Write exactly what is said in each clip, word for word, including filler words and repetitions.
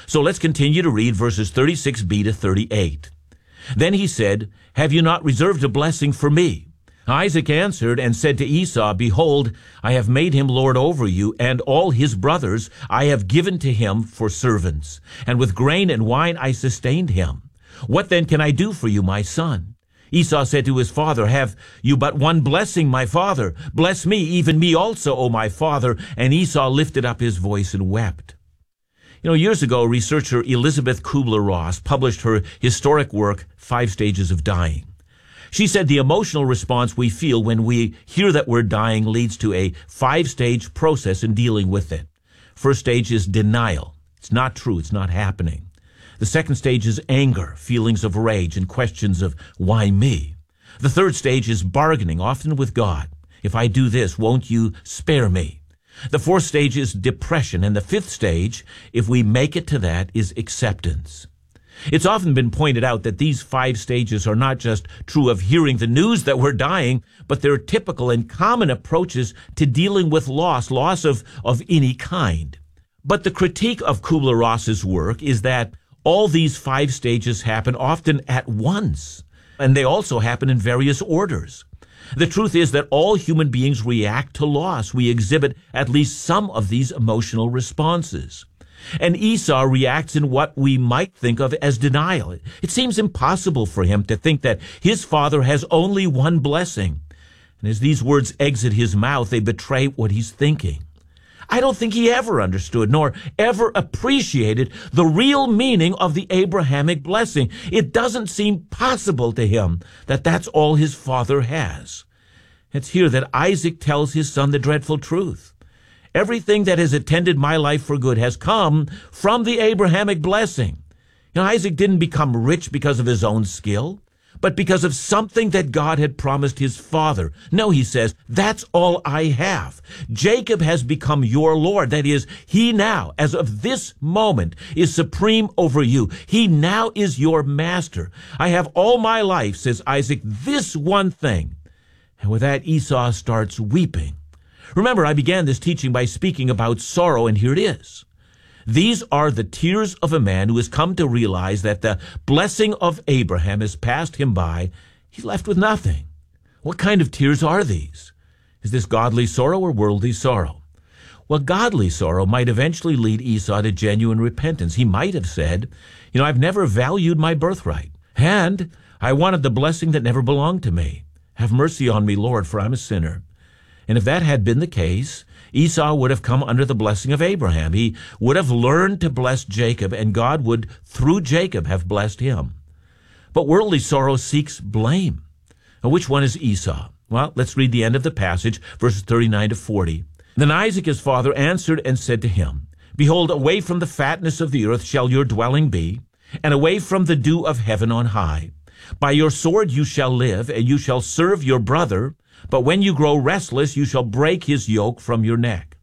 So let's continue to read verses thirty-six b to thirty-eight. Then he said, "Have you not reserved a blessing for me?" Isaac answered and said to Esau, "Behold, I have made him lord over you, and all his brothers I have given to him for servants, and with grain and wine I sustained him. What then can I do for you, my son?" Esau said to his father, "Have you but one blessing, my father? Bless me, even me also, O my father." And Esau lifted up his voice and wept. You know, years ago, researcher Elizabeth Kubler-Ross published her historic work, Five Stages of Dying. She said the emotional response we feel when we hear that we're dying leads to a five-stage process in dealing with it. First stage is denial. It's not true. It's not happening. The second stage is anger, feelings of rage, and questions of why me. The third stage is bargaining, often with God. If I do this, won't you spare me? The fourth stage is depression, and the fifth stage, if we make it to that, is acceptance. It's often been pointed out that these five stages are not just true of hearing the news that we're dying, but they're typical and common approaches to dealing with loss, loss of, of any kind. But the critique of Kubler-Ross's work is that all these five stages happen often at once, and they also happen in various orders. The truth is that all human beings react to loss. We exhibit at least some of these emotional responses. And Esau reacts in what we might think of as denial. It seems impossible for him to think that his father has only one blessing. And as these words exit his mouth, they betray what he's thinking. I don't think he ever understood nor ever appreciated the real meaning of the Abrahamic blessing. It doesn't seem possible to him that that's all his father has. It's here that Isaac tells his son the dreadful truth. Everything that has attended my life for good has come from the Abrahamic blessing. You know, Isaac didn't become rich because of his own skill, but because of something that God had promised his father. No, he says, that's all I have. Jacob has become your Lord. That is, he now, as of this moment, is supreme over you. He now is your master. I have all my life, says Isaac, this one thing. And with that, Esau starts weeping. Remember, I began this teaching by speaking about sorrow, and here it is. These are the tears of a man who has come to realize that the blessing of Abraham has passed him by. He's left with nothing. What kind of tears are these? Is this godly sorrow or worldly sorrow? Well, godly sorrow might eventually lead Esau to genuine repentance. He might have said, you know, I've never valued my birthright, and I wanted the blessing that never belonged to me. Have mercy on me, Lord, for I'm a sinner. And if that had been the case, Esau would have come under the blessing of Abraham. He would have learned to bless Jacob, and God would, through Jacob, have blessed him. But worldly sorrow seeks blame. Now, which one is Esau? Well, let's read the end of the passage, verses thirty-nine to forty. Then Isaac his father answered and said to him, Behold, away from the fatness of the earth shall your dwelling be, and away from the dew of heaven on high. By your sword you shall live, and you shall serve your brother, but when you grow restless, you shall break his yoke from your neck.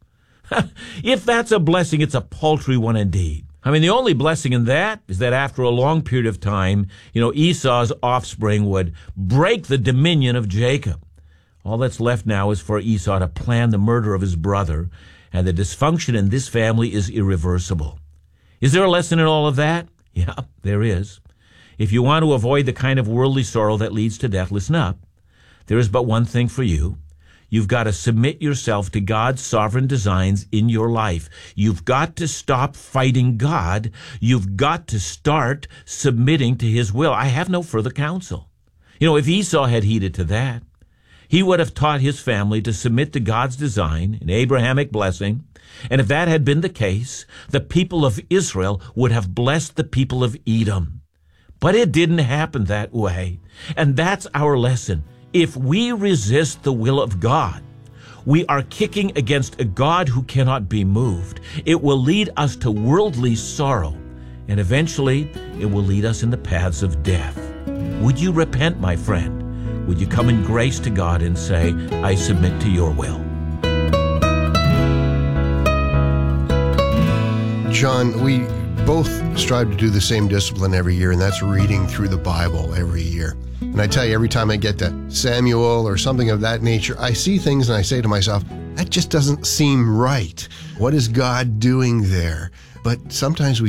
If that's a blessing, it's a paltry one indeed. I mean, the only blessing in that is that after a long period of time, you know, Esau's offspring would break the dominion of Jacob. All that's left now is for Esau to plan the murder of his brother, and the dysfunction in this family is irreversible. Is there a lesson in all of that? Yeah, there is. If you want to avoid the kind of worldly sorrow that leads to death, listen up. There is but one thing for you. You've got to submit yourself to God's sovereign designs in your life. You've got to stop fighting God. You've got to start submitting to his will. I have no further counsel. You know, if Esau had heeded to that, he would have taught his family to submit to God's design, an Abrahamic blessing. And if that had been the case, the people of Israel would have blessed the people of Edom. But it didn't happen that way. And that's our lesson. If we resist the will of God, we are kicking against a God who cannot be moved. It will lead us to worldly sorrow, and eventually it will lead us in the paths of death. Would you repent, my friend? Would you come in grace to God and say, I submit to your will? John, we both strive to do the same discipline every year, and that's reading through the Bible every year. And I tell you, every time I get to Samuel or something of that nature, I see things and I say to myself, that just doesn't seem right. What is God doing there? But sometimes we